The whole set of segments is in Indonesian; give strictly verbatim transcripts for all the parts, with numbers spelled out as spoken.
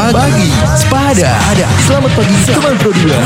Pagi Sepada. Selamat pagi teman Pro dua.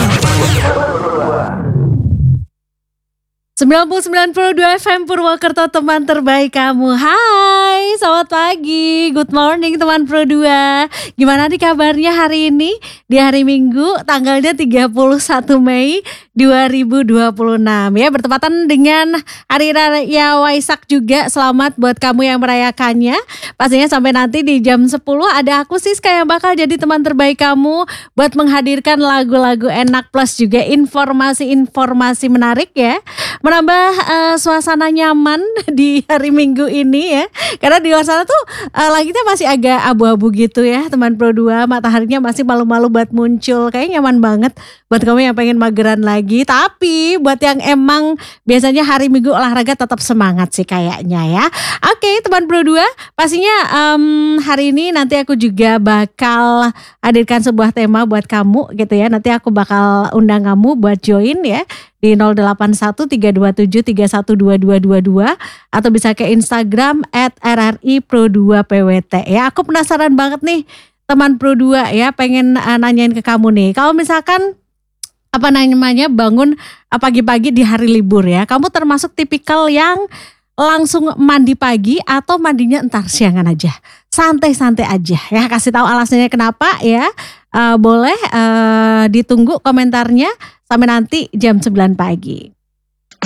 sembilan puluh sembilan koma dua F M Purwokerto, teman terbaik kamu. Hai, selamat pagi, good morning teman Pro dua. Gimana nih kabarnya hari ini? Di hari Minggu, tanggalnya tiga puluh satu Mei dua ribu dua puluh enam ya, bertepatan dengan Hari Raya Waisak juga. Selamat buat kamu yang merayakannya. Pastinya sampai nanti di jam sepuluh ada aku Siska yang bakal jadi teman terbaik kamu buat menghadirkan lagu-lagu enak plus juga informasi-informasi menarik ya. Menambah uh, suasana nyaman di hari Minggu ini ya. Karena di luar sana tuh uh, langitnya masih agak abu-abu gitu ya teman Pro dua. Mataharinya masih malu-malu buat muncul. Kayaknya nyaman banget buat kamu yang pengen mageran lagi. Tapi buat yang emang biasanya hari Minggu olahraga tetap semangat sih kayaknya ya. Oke teman Pro dua, pastinya um, hari ini nanti aku juga bakal hadirkan sebuah tema buat kamu gitu ya. Nanti aku bakal undang kamu buat join ya di nol delapan satu tiga dua tujuh tiga satu dua dua dua dua atau bisa ke Instagram at R R I Pro dua P W T ya. Aku penasaran banget nih teman Pro dua ya, pengen uh, nanyain ke kamu nih. Kalau misalkan apa namanya bangun uh, pagi-pagi di hari libur ya, kamu termasuk tipikal yang langsung mandi pagi atau mandinya entar siangan aja, santai-santai aja ya. Kasih tahu alasannya kenapa ya. Uh, boleh uh, ditunggu komentarnya sampai nanti jam sembilan pagi.